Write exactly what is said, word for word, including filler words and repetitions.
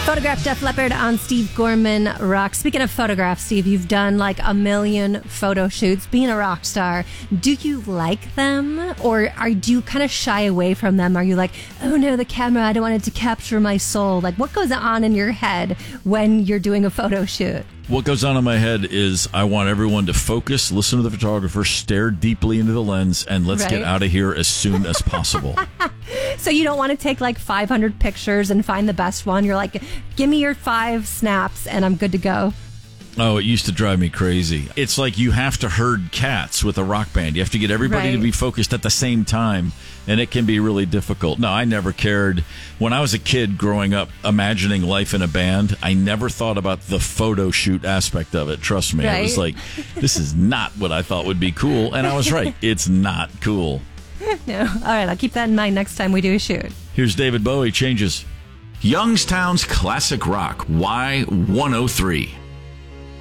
Photograph Def Leppard on Steve Gorman Rock. Speaking of photographs, Steve, you've done like a million photo shoots. Being a rock star, do you like them, or are do you kind of shy away from them? Are you like, oh no, the camera, I don't want it to capture my soul? Like, what goes on in your head when you're doing a photo shoot? What goes on in my head is I want everyone to focus, listen to the photographer, stare deeply into the lens, and let's Right. get out of here as soon as possible. So you don't want to take like five hundred pictures and find the best one. You're like, give me your five snaps and I'm good to go. Oh, it used to drive me crazy. It's like you have to herd cats with a rock band. You have to get everybody Right. to be focused at the same time, and it can be really difficult. No, I never cared. When I was a kid growing up, imagining life in a band, I never thought about the photo shoot aspect of it. Trust me. Right. I was like, this is not what I thought would be cool. And I was right. It's not cool. No. All right, I'll keep that in mind next time we do a shoot. Here's David Bowie, Changes. Youngstown's Classic Rock, Y one oh three.